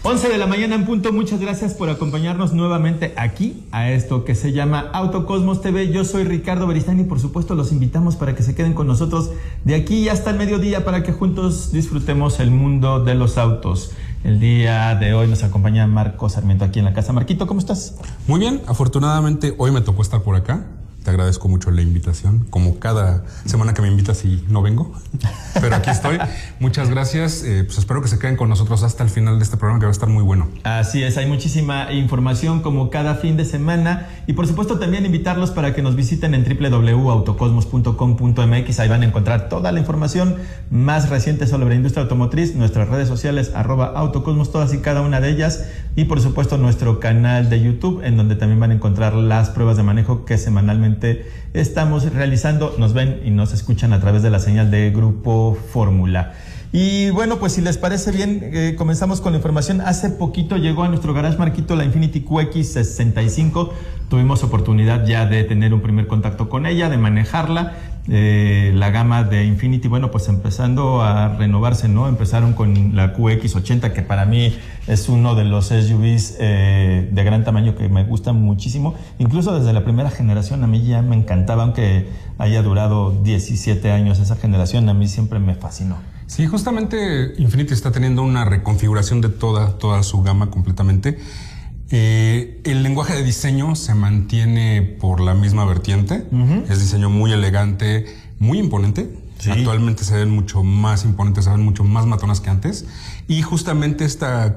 11 de la mañana en punto. Muchas gracias por acompañarnos nuevamente aquí a esto que se llama Autocosmos TV. Yo soy Ricardo Beristain y por supuesto los invitamos para que se queden con nosotros de aquí hasta el mediodía para que juntos disfrutemos el mundo de los autos. El día de hoy nos acompaña Marco Sarmiento aquí en la casa. Marquito, ¿cómo estás? Muy bien, afortunadamente hoy me tocó estar por acá. Te agradezco mucho la invitación, como cada semana que me invitas y no vengo, pero aquí estoy. Muchas gracias, pues espero que se queden con nosotros hasta el final de este programa que va a estar muy bueno. Así es, hay muchísima información como cada fin de semana y por supuesto también invitarlos para que nos visiten en www.autocosmos.com.mx. Ahí van a encontrar toda la información más reciente sobre la industria automotriz, nuestras redes sociales @autocosmos, todas y cada una de ellas, y por supuesto nuestro canal de YouTube, en donde también van a encontrar las pruebas de manejo que semanalmente estamos realizando. Nos ven y nos escuchan a través de la señal de Grupo Fórmula. Y bueno, pues si les parece bien, comenzamos con la información. Hace poquito llegó a nuestro garage, Marquito, la Infiniti QX65. Tuvimos oportunidad ya de tener un primer contacto con ella, de manejarla. La gama de Infiniti, bueno, pues empezando a renovarse, ¿no? Empezaron con la QX80, que para mí es uno de los SUVs de gran tamaño que me gustan muchísimo. Incluso desde la primera generación a mí ya me encantaba, aunque haya durado 17 años esa generación, a mí siempre me fascinó. Sí, justamente Infiniti está teniendo una reconfiguración de toda su gama completamente. El lenguaje de diseño se mantiene por la misma vertiente. Es diseño muy elegante, muy imponente. Sí. Actualmente se ven mucho más imponentes, se ven mucho más matonas que antes. Y justamente esta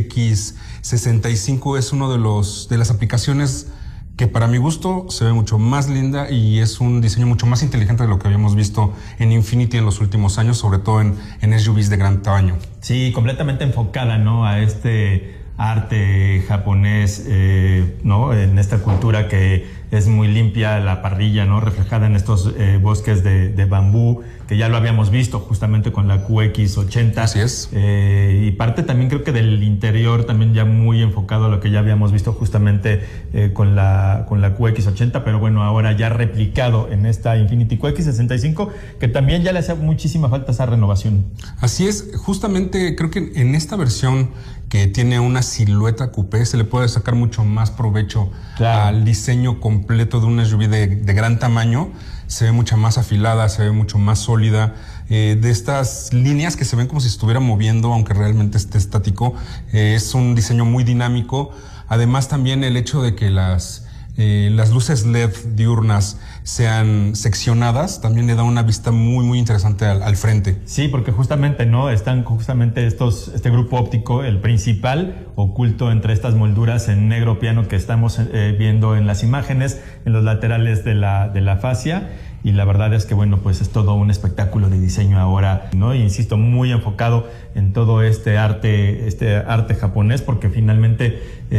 QX65 es uno de las aplicaciones que para mi gusto se ve mucho más linda y es un diseño mucho más inteligente de lo que habíamos visto en Infiniti en los últimos años, sobre todo en SUVs de gran tamaño. Sí, completamente enfocada, ¿no? A este arte japonés, ¿no? En esta cultura que es muy limpia, la parrilla, ¿no? Reflejada en estos bosques de bambú, que ya lo habíamos visto justamente con la QX80. Así es. Y parte también creo que del interior también ya muy enfocado a lo que ya habíamos visto justamente con la QX80, pero bueno, ahora ya replicado en esta Infiniti QX65, que también ya le hace muchísima falta esa renovación. Así es, justamente creo que en esta versión que tiene una silueta coupé se le puede sacar mucho más provecho, claro, al diseño completo de una SUV de gran tamaño. Se ve mucho más afilada, se ve mucho más sólida, de estas líneas que se ven como si estuviera moviendo, aunque realmente esté estático. Es un diseño muy dinámico. Además también el hecho de que las luces LED diurnas sean seccionadas también le da una vista muy muy interesante al frente. Sí, porque justamente no están justamente este grupo óptico, el principal, oculto entre estas molduras en negro piano que estamos viendo en las imágenes, en los laterales de la fascia. Y la verdad es que, bueno, pues es todo un espectáculo de diseño ahora, ¿no? Y insisto, muy enfocado en todo este arte japonés, porque finalmente,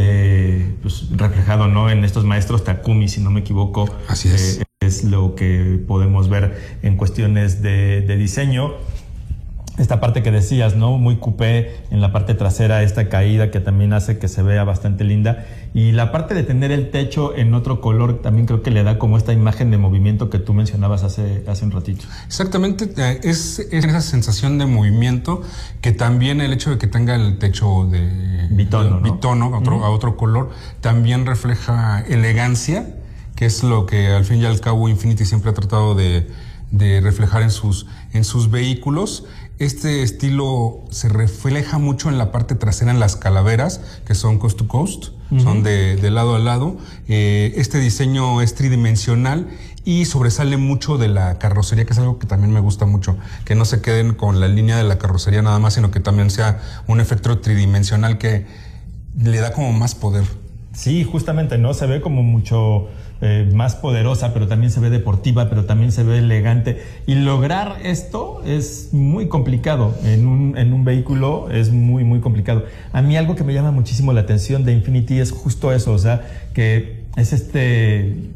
pues reflejado, ¿no? En estos maestros Takumi, si no me equivoco. Así es. Es lo que podemos ver en cuestiones de diseño. Esta parte que decías, ¿no? Muy coupé en la parte trasera, esta caída que también hace que se vea bastante linda. Y la parte de tener el techo en otro color también creo que le da como esta imagen de movimiento que tú mencionabas hace un ratito. Exactamente, es esa sensación de movimiento que también el hecho de que tenga el techo de bitono, ¿no? a otro color, también refleja elegancia, que es lo que al fin y al cabo Infiniti siempre ha tratado de reflejar en sus vehículos. Este estilo se refleja mucho en la parte trasera, en las calaveras, que son coast to coast, son de lado a lado. Este diseño es tridimensional y sobresale mucho de la carrocería, que es algo que también me gusta mucho, que no se queden con la línea de la carrocería nada más, sino que también sea un efecto tridimensional que le da como más poder. Sí, justamente, ¿no? Se ve como mucho más poderosa, pero también se ve deportiva, pero también se ve elegante. Y lograr esto es muy complicado. En un vehículo es muy, muy complicado. A mí algo que me llama muchísimo la atención de Infiniti es justo eso, o sea, que es este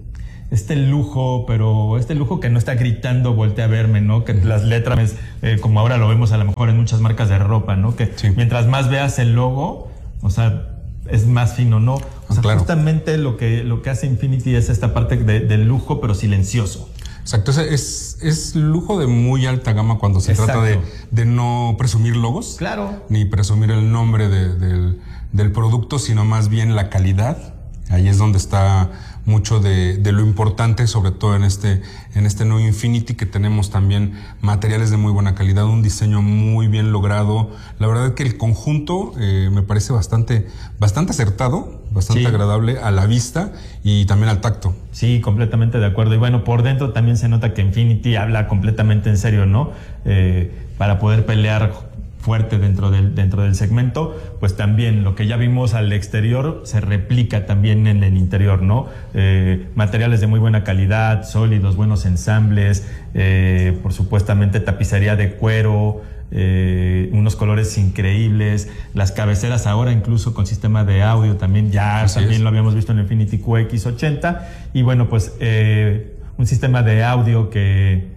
lujo, pero este lujo que no está gritando, voltea a verme, ¿no? Que las letras, como ahora lo vemos a lo mejor en muchas marcas de ropa, ¿no? Que sí, mientras más veas el logo, o sea, es más fino, ¿no? O sea, claro, justamente lo que hace Infiniti es esta parte del lujo, pero silencioso. Exacto, es lujo de muy alta gama cuando se trata de no presumir logos. Claro. Ni presumir el nombre del producto, sino más bien la calidad. Ahí es donde está mucho de lo importante, sobre todo en este nuevo Infiniti, que tenemos también materiales de muy buena calidad, un diseño muy bien logrado. La verdad es que el conjunto me parece bastante acertado, bastante agradable a la vista y también al tacto. Sí, completamente de acuerdo. Y bueno, por dentro también se nota que Infiniti habla completamente en serio, ¿no? Para poder pelear fuerte dentro del segmento, pues también lo que ya vimos al exterior se replica también en el interior, ¿no? Materiales de muy buena calidad, sólidos, buenos ensambles, por supuestamente tapicería de cuero, unos colores increíbles, las cabeceras ahora incluso con sistema de audio también lo habíamos visto en el Infiniti QX80, y bueno, pues un sistema de audio que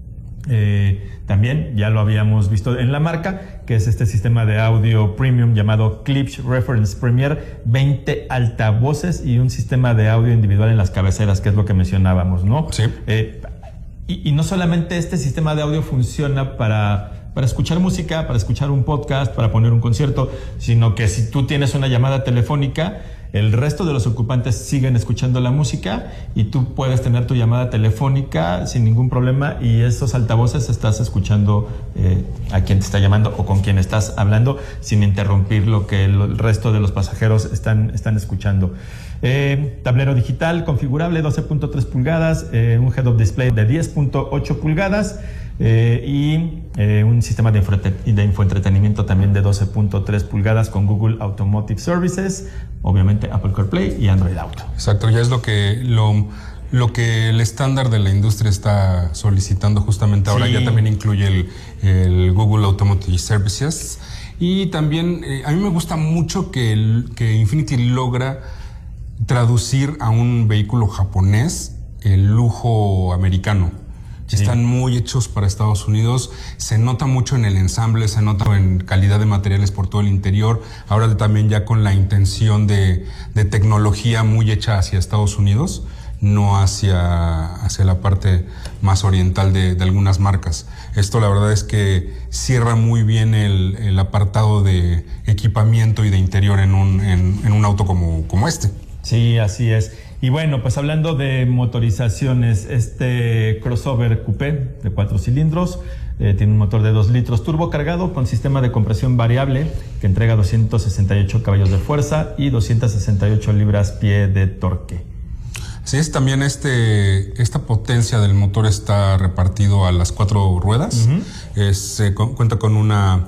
también ya lo habíamos visto en la marca, que es este sistema de audio premium llamado Klipsch Reference Premier, 20 altavoces y un sistema de audio individual en las cabeceras, que es lo que mencionábamos, ¿no? Sí. Y no solamente este sistema de audio funciona para escuchar música, para escuchar un podcast, para poner un concierto, sino que si tú tienes una llamada telefónica, el resto de los ocupantes siguen escuchando la música y tú puedes tener tu llamada telefónica sin ningún problema, y esos altavoces estás escuchando a quien te está llamando o con quien estás hablando sin interrumpir lo que el resto de los pasajeros están escuchando. Tablero digital configurable 12.3 pulgadas, un head-up display de 10.8 pulgadas, y un sistema de infoentretenimiento también de 12.3 pulgadas con Google Automotive Services, obviamente Apple CarPlay y Android Auto. Exacto, ya es lo que el estándar de la industria está solicitando justamente ahora. Ya también incluye el Google Automotive Services. Y también a mí me gusta mucho que Infiniti logra traducir a un vehículo japonés el lujo americano. Sí. Están muy hechos para Estados Unidos, se nota mucho en el ensamble, se nota en calidad de materiales por todo el interior, ahora también ya con la intención de tecnología muy hecha hacia Estados Unidos, no hacia la parte más oriental de algunas marcas. Esto la verdad es que cierra muy bien el apartado de equipamiento y de interior en un auto como este. Sí, así es. Y bueno, pues hablando de motorizaciones, este crossover coupé de 4 cilindros tiene un motor de 2 litros turbo cargado con sistema de compresión variable que entrega 268 caballos de fuerza y 268 libras-pie de torque. Sí, es también esta potencia del motor está repartido a las 4 ruedas. Cuenta con una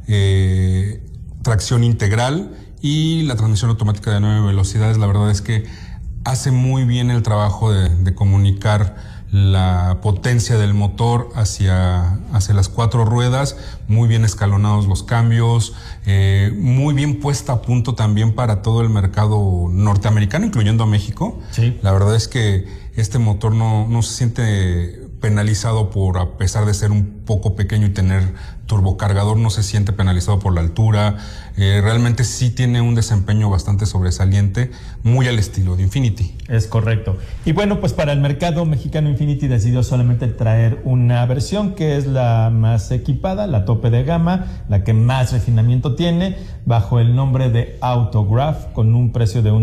tracción integral y la transmisión automática de 9 velocidades. La verdad es que hace muy bien el trabajo de comunicar la potencia del motor hacia las 4 ruedas, muy bien escalonados los cambios, muy bien puesta a punto también para todo el mercado norteamericano, incluyendo a México. Sí. La verdad es que este motor no se siente penalizado a pesar de ser un poco pequeño y tener turbocargador, no se siente penalizado por la altura. Realmente sí tiene un desempeño bastante sobresaliente, muy al estilo de Infiniti. Es correcto. Y bueno, pues para el mercado mexicano, Infiniti decidió solamente traer una versión que es la más equipada, la tope de gama, la que más refinamiento tiene, bajo el nombre de Autograph, con un precio de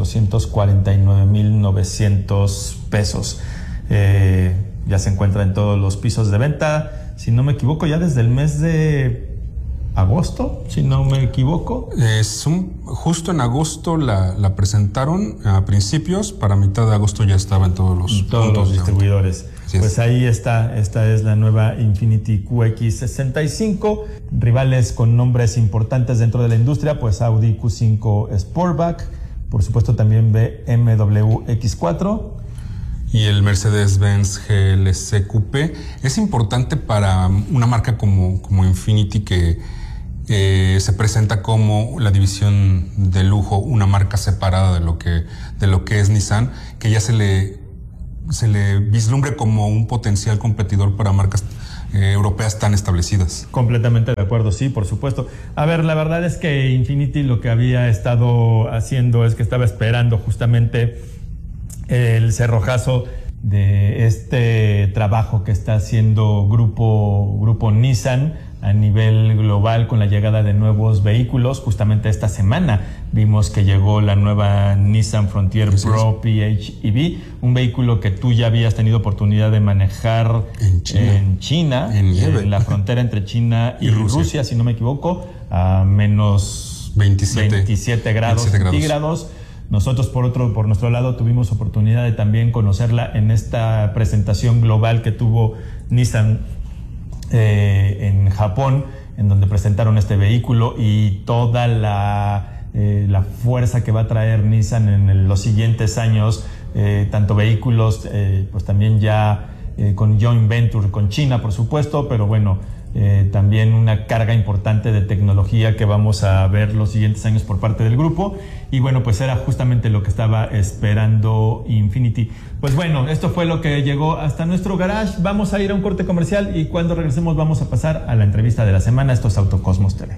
$1,449,900. Ya se encuentra en todos los pisos de venta, si no me equivoco, ya desde el mes de agosto, si no me equivoco. Justo en agosto la presentaron a principios, para mitad de agosto ya estaba en todos los distribuidores. Pues ahí está, esta es la nueva Infiniti QX65, rivales con nombres importantes dentro de la industria, pues Audi Q5 Sportback, por supuesto también BMW X4, y el Mercedes-Benz GLC Coupé. Es importante para una marca como Infiniti que se presenta como la división de lujo, una marca separada de lo que es Nissan, que ya se le vislumbre como un potencial competidor para marcas europeas tan establecidas. Completamente de acuerdo, sí, por supuesto. A ver, la verdad es que Infiniti lo que había estado haciendo es que estaba esperando justamente el cerrojazo este trabajo que está haciendo Grupo Nissan a nivel global con la llegada de nuevos vehículos. Justamente esta semana vimos que llegó la nueva Nissan Frontier Pro PHEV, un vehículo que tú ya habías tenido oportunidad de manejar en China, en la frontera entre China y Rusia, si no me equivoco, a menos 27 grados centígrados. Nosotros, por nuestro lado, tuvimos oportunidad de también conocerla en esta presentación global que tuvo Nissan en Japón, en donde presentaron este vehículo y toda la fuerza que va a traer Nissan en los siguientes años, tanto vehículos, pues también ya con joint venture con China, por supuesto, pero bueno, también una carga importante de tecnología que vamos a ver los siguientes años por parte del grupo. Y bueno, pues era justamente lo que estaba esperando Infiniti. Pues bueno, esto fue lo que llegó hasta nuestro garage. Vamos a ir a un corte comercial y cuando regresemos vamos a pasar a la entrevista de la semana. Esto es Autocosmos TV.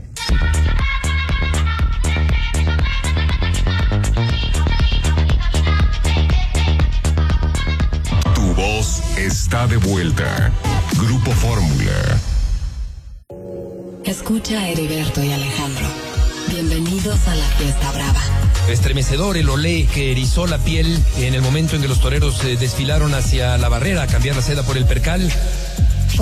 Tu voz está de vuelta. Grupo Fórmula. Escucha a Heriberto y Alejandro. Bienvenidos a la fiesta brava. Estremecedor el olé que erizó la piel en el momento en que los toreros desfilaron hacia la barrera a cambiar la seda por el percal.